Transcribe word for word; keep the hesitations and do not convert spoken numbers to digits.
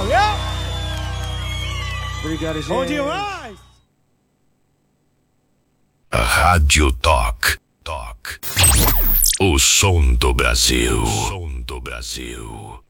Valeu! Obrigado, gente. Bom demais! Rádio Talk. Talk. O som do Brasil. O som do Brasil.